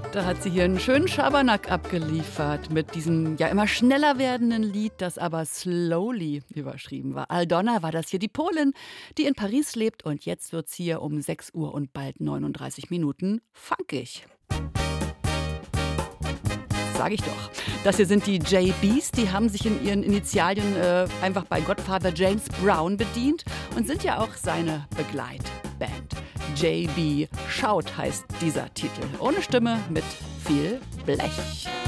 Da hat sie hier einen schönen Schabernack abgeliefert mit diesem ja immer schneller werdenden Lied, das aber slowly überschrieben war. Aldona war das hier, die Polin, die in Paris lebt, und jetzt wird's hier um 6 Uhr und bald 39 Minuten funkig. Sag ich doch. Das hier sind die JBs, die haben sich in ihren Initialien einfach bei Gottvater James Brown bedient und sind ja auch seine Begleitband. JB Shout heißt dieser Titel. Ohne Stimme, mit viel Blech.